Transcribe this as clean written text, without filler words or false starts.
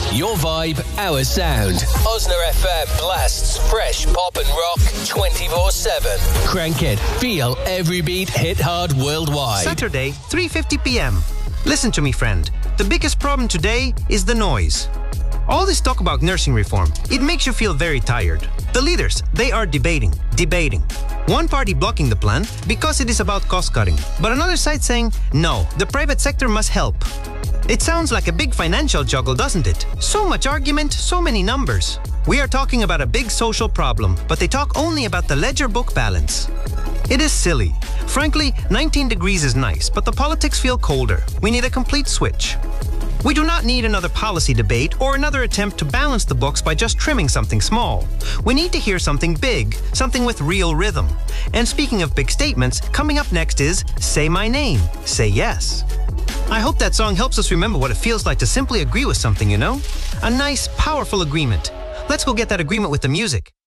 Your vibe, our sound. Osner FM blasts fresh pop and rock 24/7. Crank it. Feel every beat hit hard worldwide. Saturday, 3:50 p.m. Listen to me, friend. The biggest problem today is the noise. All this talk about nursing reform, it makes you feel very tired. The leaders, they are debating. One party blocking the plan because it is about cost cutting, but another side saying, no, the private sector must help. It sounds like a big financial juggle, doesn't it? So much argument, so many numbers. We are talking about a big social problem, but they talk only about the ledger book balance. It is silly. Frankly, 19 degrees is nice, but the politics feel colder. We need a complete switch. We do not need another policy debate or another attempt to balance the books by just trimming something small. We need to hear something big, something with real rhythm. And speaking of big statements, coming up next is Say My Name, Say Yes. I hope that song helps us remember what it feels like to simply agree with something, you know? A nice, powerful agreement. Let's go get that agreement with the music.